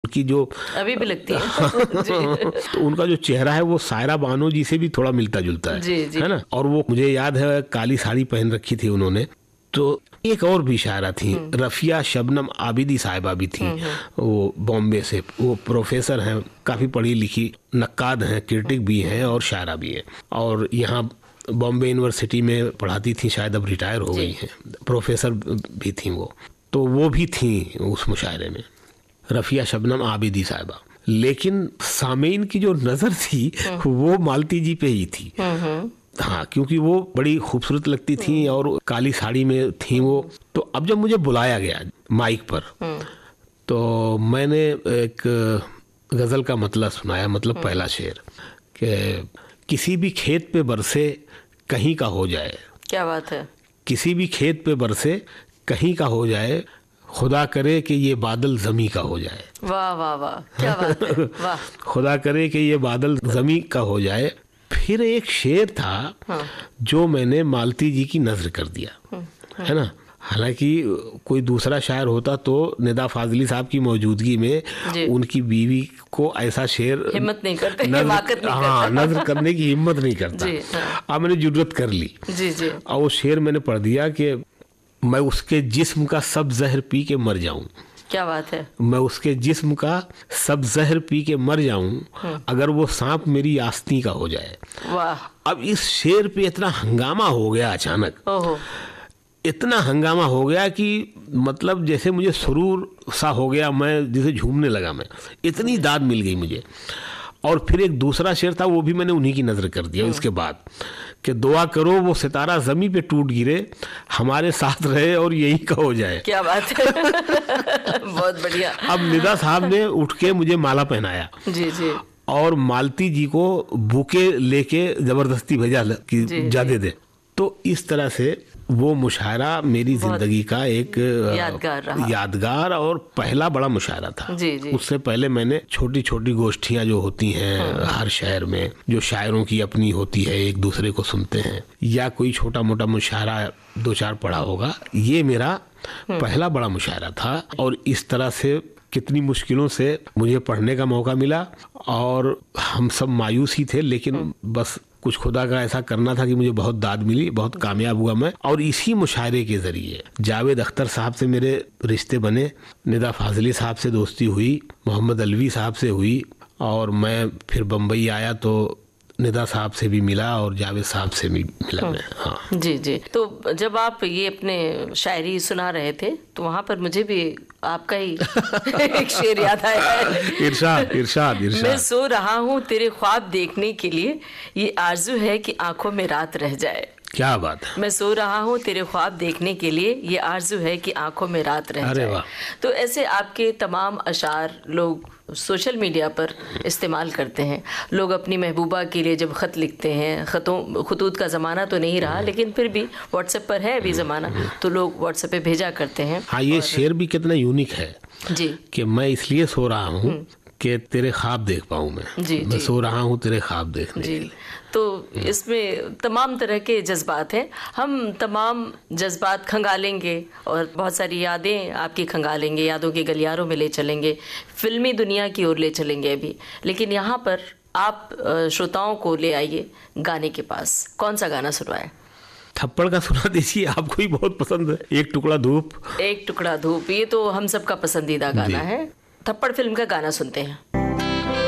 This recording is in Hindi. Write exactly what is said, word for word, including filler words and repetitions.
उनकी जो अभी भी लगती है तो उनका जो चेहरा है वो सायरा बानो जी से भी थोड़ा मिलता जुलता है, जी, जी। है ना। और वो मुझे याद है काली साड़ी पहन रखी थी उन्होंने। तो एक और भी शायरा थी, रफिया शबनम आबिदी साहिबा भी थी, वो बॉम्बे से, वो प्रोफेसर हैं, काफ़ी पढ़ी लिखी नक्काद हैं, क्रिटिक भी हैं और शायरा भी हैं, और यहाँ बॉम्बे यूनिवर्सिटी में पढ़ाती थी, शायद अब रिटायर हो गई हैं, प्रोफेसर भी थी वो। तो वो भी थी उस मुशायरे में, रफिया शबनम आबिदी साहिबा। लेकिन सामीन की जो नज़र थी वो मालती जी पे ही थी। हाँ, क्योंकि वो बड़ी खूबसूरत लगती थी और काली साड़ी में थी वो। तो अब जब मुझे बुलाया गया माइक पर, तो मैंने एक गज़ल का मतलब सुनाया, मतलब पहला शेर कि किसी भी खेत पे बरसे कहीं का हो जाए। क्या बात है। किसी भी खेत पे बरसे कहीं का हो जाए, खुदा करे कि ये बादल ज़मी का हो जाए। वाह वाह वाह, क्या बात है, वाह। खुदा करे कि ये बादल ज़मी का हो जाए। फिर एक शेर था, हाँ, जो मैंने मालती जी की नज़र कर दिया, है ना। हालांकि कोई दूसरा शायर होता तो निदा फाजली साहब की मौजूदगी में उनकी बीवी को ऐसा शेर हिम्मत नहीं करते, नजर, नहीं हाँ करता। नजर करने की हिम्मत नहीं करता। हाँ। अब मैंने जुर्रत कर ली जी जी। और वो शेर मैंने पढ़ दिया कि मैं उसके जिस्म का सब जहर पी के मर जाऊं। क्या बात है। मैं उसके जिस्म का सब जहर पी के मर जाऊं अगर वो सांप मेरी आस्तीन का हो जाए। वाह। अब इस शेर पे इतना हंगामा हो गया अचानक, ओहो, इतना हंगामा हो गया कि मतलब जैसे मुझे सुरूर सा हो गया, मैं जैसे झूमने लगा, मैं इतनी दाद मिल गई मुझे। और फिर एक दूसरा शेर था, वो भी मैंने उन्हीं की नज़र कर दिया इसके बाद, कि दुआ करो वो सितारा ज़मी पे टूट गिरे, हमारे साथ रहे और यही का हो जाए। क्या बात है बहुत बढ़िया। अब निदा साहब ने उठ के मुझे माला पहनाया जी जी, और मालती जी को बुके लेके जबरदस्ती भेजा कि जा दे दे। तो इस तरह से वो मुशायरा मेरी जिंदगी का एक यादगार रहा, यादगार और पहला बड़ा मुशायरा था जी जी। उससे पहले मैंने छोटी छोटी गोष्ठियां जो होती हैं हर शहर में, जो शायरों की अपनी होती है, एक दूसरे को सुनते हैं, या कोई छोटा मोटा मुशायरा दो चार पढ़ा होगा, ये मेरा पहला बड़ा मुशायरा था। और इस तरह से कितनी मुश्किलों से मुझे पढ़ने का मौका मिला, और हम सब मायूस ही थे, लेकिन बस कुछ खुदा का ऐसा करना था कि मुझे बहुत दाद मिली, बहुत कामयाब हुआ मैं। और इसी मुशायरे के ज़रिए जावेद अख्तर साहब से मेरे रिश्ते बने, निदा फाजली साहब से दोस्ती हुई, मोहम्मद अलवी साहब से हुई, और मैं फिर बम्बई आया तो निदा साहब से भी मिला और जावेद साहब से भी मिला मैं। हाँ जी जी। तो जब आप ये अपने शायरी सुना रहे थे तो वहाँ पर मुझे भी आपका ही एक शेर याद आया है। इरशाद इरशाद इरशाद। मैं सो रहा हूँ तेरे ख्वाब देखने के लिए, ये आरज़ू है कि आंखों में रात रह जाए। क्या बात है। मैं सो रहा हूँ तेरे ख्वाब देखने के लिए, ये आरज़ू है कि आंखों में रात रह जाए। तो ऐसे आपके तमाम अशार लोग सोशल मीडिया पर इस्तेमाल करते हैं। लोग अपनी महबूबा के लिए जब ख़त लिखते हैं, ख़तों खतूत का ज़माना तो नहीं रहा, लेकिन फिर भी व्हाट्सएप पर है अभी ज़माना, तो लोग व्हाट्सएप पे भेजा करते हैं। हाँ, ये शेर भी कितना यूनिक है जी, कि मैं इसलिए सो रहा हूँ कि तेरे ख्वाब देख पाऊँ मैं जी, मैं जी, सो रहा हूँ तेरे ख्वाब देखने जी। तो इसमें तमाम तरह के जज्बात हैं, हम तमाम जज्बात खंगालेंगे और बहुत सारी यादें आपकी खंगालेंगे, यादों के गलियारों में ले चलेंगे, फिल्मी दुनिया की ओर ले चलेंगे अभी। लेकिन यहाँ पर आप श्रोताओं को ले आइए गाने के पास। कौन सा गाना सुनवाए? थप्पड़ का सुना दीजिए, आपको ही बहुत पसंद है, एक टुकड़ा धूप। एक टुकड़ा धूप, ये तो हम सबका पसंदीदा गाना है। थप्पड़ फिल्म का गाना सुनते हैं।